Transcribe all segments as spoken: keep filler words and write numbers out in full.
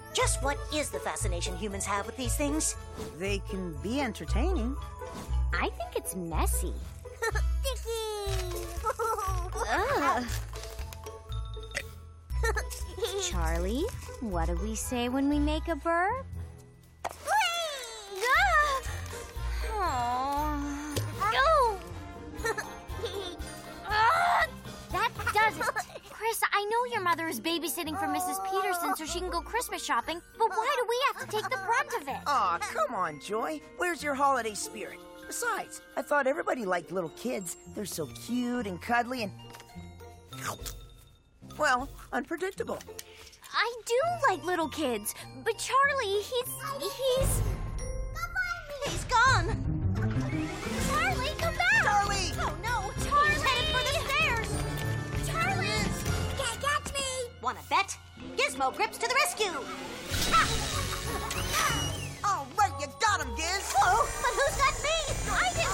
Just what is the fascination humans have with these things? They can be entertaining. I think it's messy. Dicky! Ugh. Charlie, what do we say when we make a burp? Ah! Oh. Ah, that does it. Chris, I know your mother is babysitting for Missus Peterson so she can go Christmas shopping, but why do we have to take the brunt of it? Aw, come on, Joy. Where's your holiday spirit? Besides, I thought everybody liked little kids. They're so cute and cuddly and... well, unpredictable. I do like little kids, but Charlie, he's... he's... He's gone! Charlie, come back! Charlie! Oh, no! Charlie! He's headed for the stairs! Charlie! Can't catch me! Wanna bet? Gizmo Grips to the rescue! Ah! All right, you got him, Giz! Whoa! But who's got me? I do!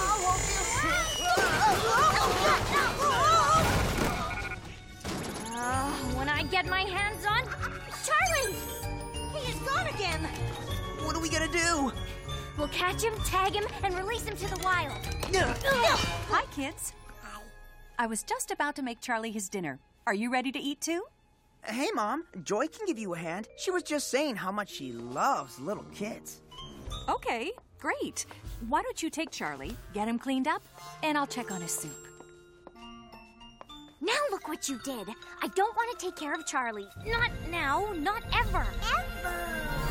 Uh, when I get my hands on... Charlie! He is gone again! What are we gonna do? We'll catch him, tag him, and release him to the wild. Hi, kids. I was just about to make Charlie his dinner. Are you ready to eat too? Hey, Mom. Joy can give you a hand. She was just saying how much she loves little kids. Okay, great. Why don't you take Charlie, get him cleaned up, and I'll check on his soup. Now look what you did. I don't want to take care of Charlie. Not now, not ever. Ever!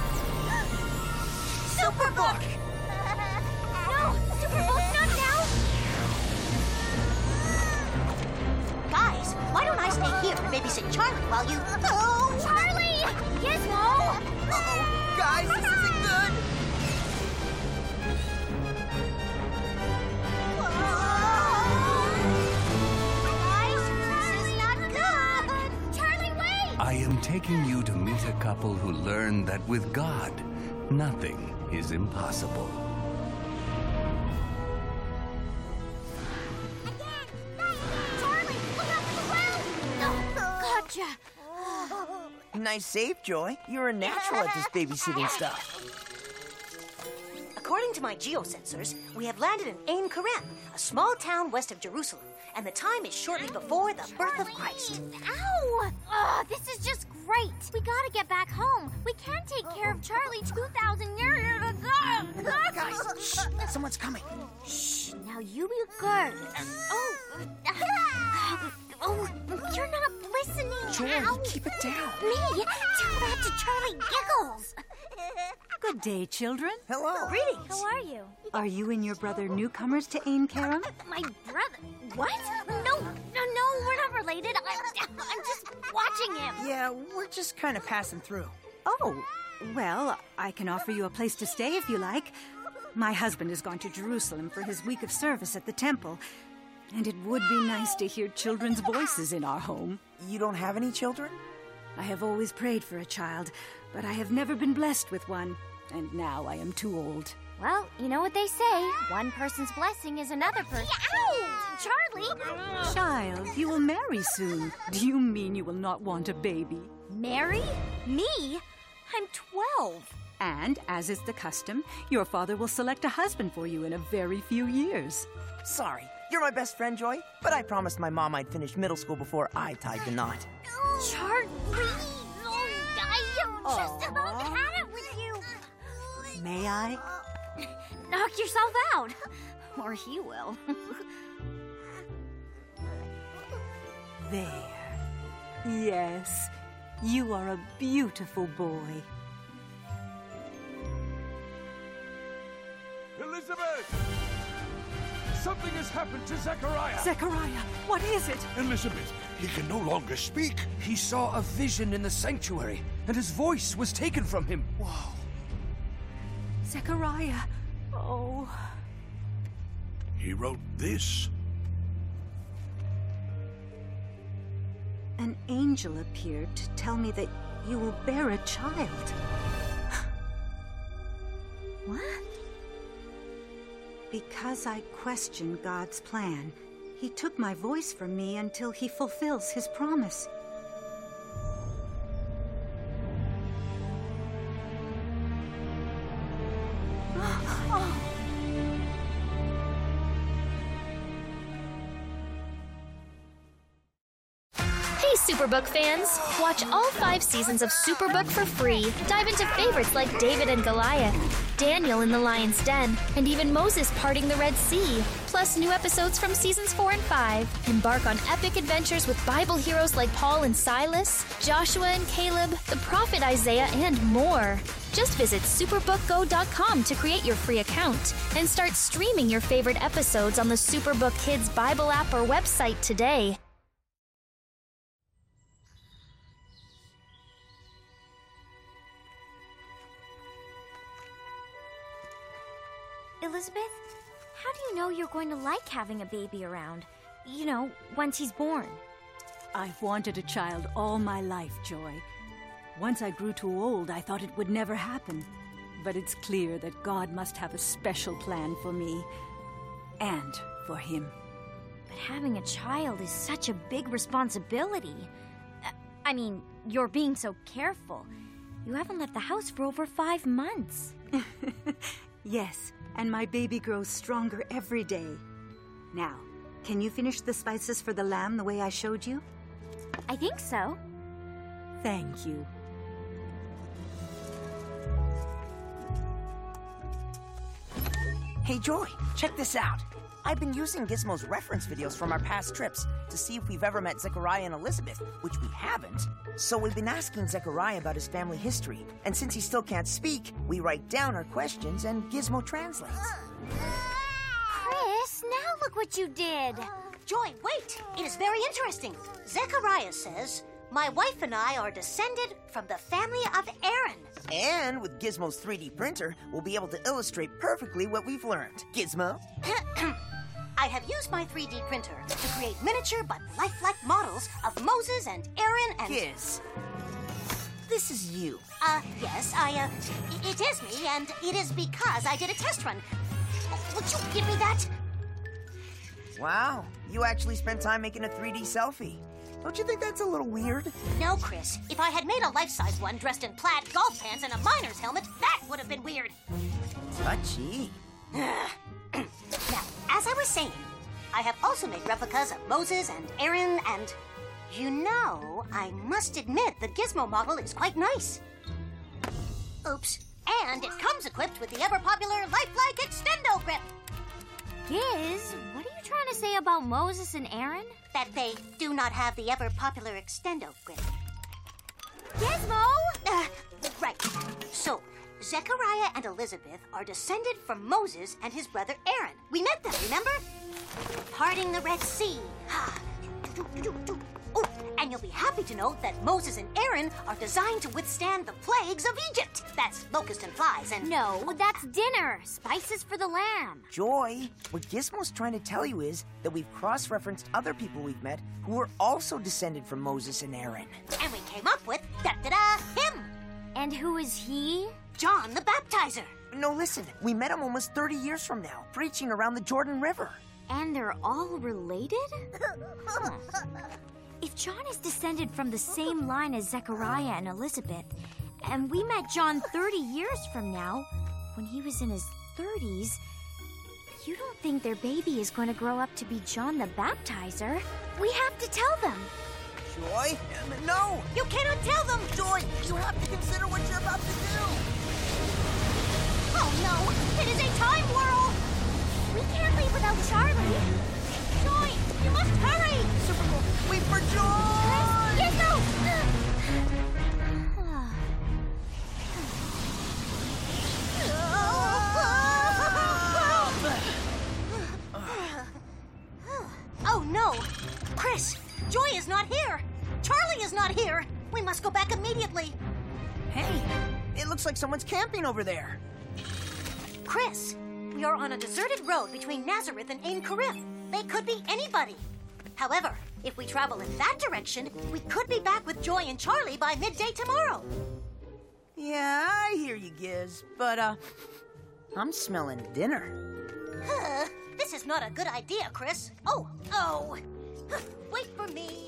Superbook! No, Superbook, not now! Guys, why don't I stay here and babysit Charlie while you... Oh! Charlie! Gizmo! Uh-oh, guys, this isn't good! Guys, this is not good! Charlie, wait! I am taking you to meet a couple who learned that with God, nothing is impossible. Charlie, look out for the ground! No, gotcha! Nice save, Joy. You're a natural at this babysitting stuff. According to my geosensors, we have landed in Ain Karam, a small town west of Jerusalem, and the time is shortly before the birth of Christ. Ow! Oh, this is just great. We gotta get back home. We can't take care of Charlie two thousand years ago. Guys, shh, someone's coming. Shh, now you be good. Oh, oh, you're not listening. Joy, Ow. keep it down. Me? Tell that to Charlie Giggles. Good day, children. Hello. Greetings. How are you? Are you and your brother newcomers to Ain Karam? My brother? What? No, no, no, we're not related. I, I'm just watching him. Yeah, we're just kind of passing through. Oh, well, I can offer you a place to stay if you like. My husband has gone to Jerusalem for his week of service at the temple, and it would be nice to hear children's voices in our home. You don't have any children? I have always prayed for a child, but I have never been blessed with one, and now I am too old. Well, you know what they say. One person's blessing is another person's... Ow! Charlie! Child, you will marry soon. Do you mean you will not want a baby? Marry? Me? I'm twelve. And, as is the custom, your father will select a husband for you in a very few years. Sorry, you're my best friend, Joy, but I promised my mom I'd finish middle school before I tied the knot. Charlie! Oh, I am just about had it with you. May I? Knock yourself out. Or he will. There. Yes, you are a beautiful boy. Elizabeth! Something has happened to Zechariah! Zechariah, what is it? Elizabeth, he can no longer speak. He saw a vision in the sanctuary, and his voice was taken from him. Whoa. Zechariah, oh... He wrote this. An angel appeared to tell me that you will bear a child. What? Because I questioned God's plan, he took my voice from me until he fulfills his promise. Superbook fans? Watch all five seasons of Superbook for free. Dive into favorites like David and Goliath, Daniel in the Lion's Den, and even Moses parting the Red Sea. Plus new episodes from seasons four and five. Embark on epic adventures with Bible heroes like Paul and Silas, Joshua and Caleb, the prophet Isaiah, and more. Just visit superbook go dot com to create your free account and start streaming your favorite episodes on the Superbook Kids Bible app or website today. Elizabeth, how do you know you're going to like having a baby around? You know, once he's born. I've wanted a child all my life, Joy. Once I grew too old, I thought it would never happen. But it's clear that God must have a special plan for me. And for him. But having a child is such a big responsibility. Uh, I mean, you're being so careful. You haven't left the house for over five months. Yes, and my baby grows stronger every day. Now, can you finish the spices for the lamb the way I showed you? I think so. Thank you. Hey, Joy, check this out. I've been using Gizmo's reference videos from our past trips to see if we've ever met Zechariah and Elizabeth, which we haven't. So we've been asking Zechariah about his family history, and since he still can't speak, we write down our questions and Gizmo translates. Chris, now look what you did. Joy, wait! It is very interesting. Zechariah says, "My wife and I are descended from the family of Aaron." And with Gizmo's three D printer, we'll be able to illustrate perfectly what we've learned. Gizmo? I have used my three D printer to create miniature but lifelike models of Moses and Aaron and... Giz. This is you. Uh, yes, I, uh, i- it is me, and it is because I did a test run. Would you give me that? Wow, you actually spent time making a three D selfie. Don't you think that's a little weird? No, Chris. If I had made a life-size one dressed in plaid golf pants and a miner's helmet, that would have been weird. Touchy. Now, as I was saying, I have also made replicas of Moses and Aaron, and you know, I must admit the Gizmo model is quite nice. Oops. And it comes equipped with the ever-popular lifelike extendo grip. Giz, what are you trying to say about Moses and Aaron? That they do not have the ever-popular extendo grip. Gizmo! Uh, right. So, Zechariah and Elizabeth are descended from Moses and his brother Aaron. We met them, remember? Parting the Red Sea. Oh, and you'll be happy to know that Moses and Aaron are designed to withstand the plagues of Egypt. That's locust and flies and... No, that's dinner. Spices for the lamb. Joy, what Gizmo's trying to tell you is that we've cross-referenced other people we've met who are also descended from Moses and Aaron. And we came up with, da-da-da, him. And who is he? John the Baptizer. No, listen, we met him almost thirty years from now, preaching around the Jordan River. And they're all related? Huh. If John is descended from the same line as Zechariah and Elizabeth, and we met John thirty years from now, when he was in his thirties, you don't think their baby is going to grow up to be John the Baptizer? We have to tell them. Joy? No! You cannot tell them! Joy, you have to consider what you're about to do! Oh no! It is a time whirl! We can't leave without Charlie. Joy, you must hurry! Superbook, wait for Joy! Gizmo! Oh no! Chris, Joy is not here! Charlie is not here! We must go back immediately! Hey, it looks like someone's camping over there. Chris, we are on a deserted road between Nazareth and Ein Karim. They could be anybody. However, if we travel in that direction, we could be back with Joy and Charlie by midday tomorrow. Yeah, I hear you, Giz, but, uh, I'm smelling dinner. Uh, this is not a good idea, Chris. Oh, oh. Wait for me.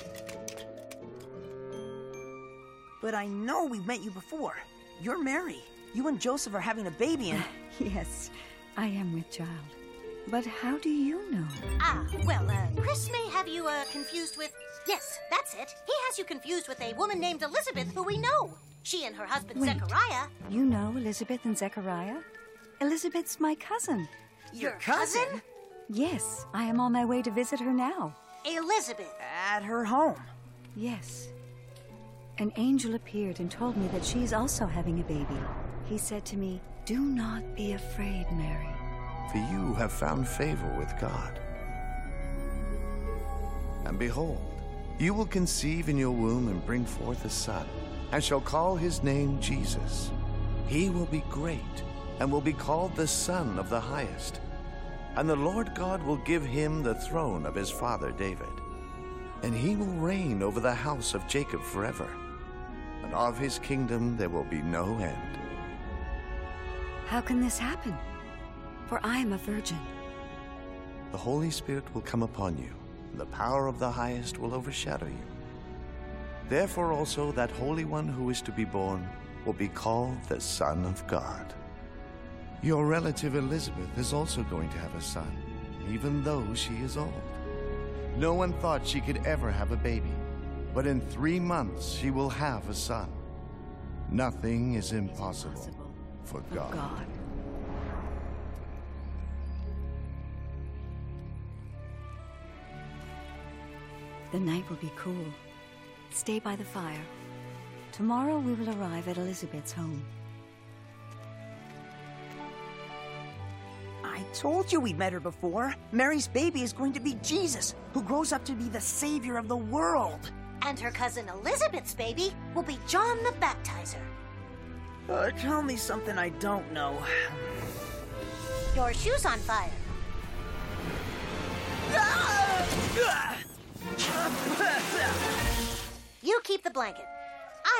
But I know we've met you before. You're Mary. You and Joseph are having a baby and... Yes, I am with child. But how do you know? Ah, well, uh, Chris may have you, uh, confused with Yes, that's it. He has you confused with a woman named Elizabeth who we know. She and her husband Wait. Zechariah. You know Elizabeth and Zechariah? Elizabeth's my cousin. Your cousin? Yes, I am on my way to visit her now. Elizabeth. At her home. Yes. An angel appeared and told me that she's also having a baby. He said to me, "Do not be afraid, Mary. For you have found favor with God. And behold, you will conceive in your womb and bring forth a son, and shall call his name Jesus. He will be great, and will be called the Son of the Highest. And the Lord God will give him the throne of his father David. And he will reign over the house of Jacob forever, and of his kingdom there will be no end." How can this happen? For I am a virgin. The Holy Spirit will come upon you, and the power of the Highest will overshadow you. Therefore also that Holy One who is to be born will be called the Son of God. Your relative Elizabeth is also going to have a son, even though she is old. No one thought she could ever have a baby, but in three months she will have a son. Nothing is impossible for God. God. The night will be cool. Stay by the fire. Tomorrow we will arrive at Elizabeth's home. I told you we'd met her before. Mary's baby is going to be Jesus, who grows up to be the savior of the world. And her cousin Elizabeth's baby will be John the Baptizer. Uh, tell me something I don't know. Your shoe's on fire. You keep the blanket.